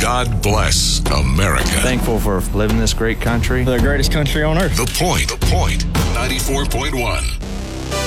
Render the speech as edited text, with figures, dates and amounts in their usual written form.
God bless America. Thankful for living in this great country. The greatest country on earth. The Point. 94.1.